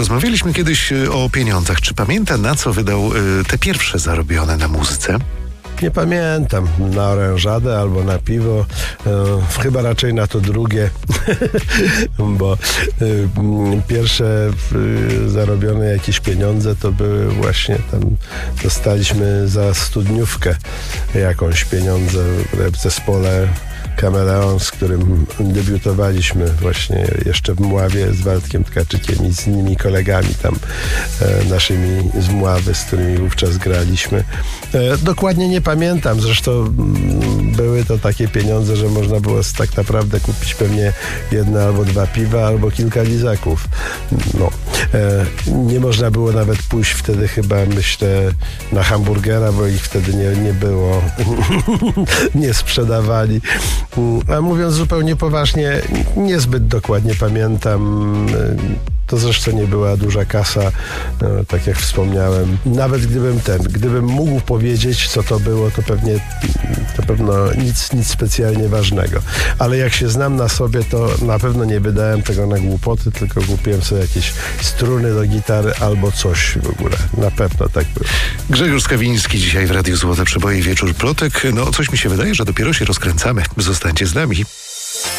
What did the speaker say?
Rozmawialiśmy kiedyś o pieniądzach. Czy pamięta, na co wydał te pierwsze zarobione na muzyce? Nie pamiętam, na orężadę albo na piwo, chyba raczej na to drugie, bo pierwsze zarobione jakieś pieniądze to były właśnie tam, dostaliśmy za studniówkę jakąś pieniądze w zespole Kameleon, z którym debiutowaliśmy właśnie jeszcze w Mławie z Waldkiem Tkaczykiem i z innymi kolegami tam naszymi z Mławy, z którymi wówczas graliśmy. Dokładnie nie pamiętam, zresztą były to takie pieniądze, że można było tak naprawdę kupić pewnie jedno albo dwa piwa, albo kilka lizaków. No. Nie można było nawet pójść wtedy chyba, myślę, na hamburgera, bo ich wtedy nie było. Nie sprzedawali. A mówiąc zupełnie poważnie, niezbyt dokładnie pamiętam. To zresztą nie była duża kasa, tak jak wspomniałem. Nawet gdybym mógł powiedzieć, co to było, to pewno nic specjalnie ważnego. Ale jak się znam na sobie, to na pewno nie wydałem tego na głupoty, tylko kupiłem sobie jakieś struny do gitary albo coś w ogóle. Na pewno tak było. Grzegorz Skawiński dzisiaj w Radiu Złote Przeboje, Wieczór Plotek. No, coś mi się wydaje, że dopiero się rozkręcamy. Zostańcie z nami.